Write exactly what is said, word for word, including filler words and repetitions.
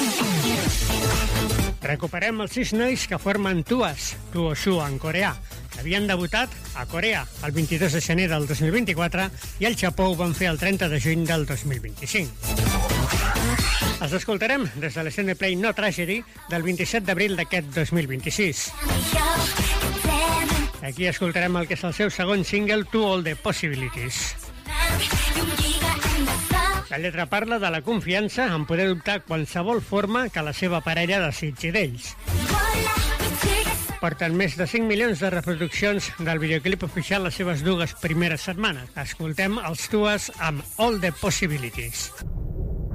Recuperem els sis nois que formen Tuas, Tuosu en coreà. Havien debutat a Corea el vint-i-dos de gener del dos mil vint-i-quatre i al Japó ho van fer el trenta de juny del dos mil vint-i-cinc. Els escoltarem des de l'escena Play No Tragedy del vint-i-set d'abril d'aquest dos mil vint-i-sis. Aquí escoltarem el que és el seu segon single, To All The Possibilities. La lletra parla de la confiança en poder adoptar qualsevol forma que la seva parella desitgi d'ells. Porten més de cinc milions de reproduccions del videoclip oficial les seves dues primeres setmanes. Escoltem els Tuas amb All The Possibilities.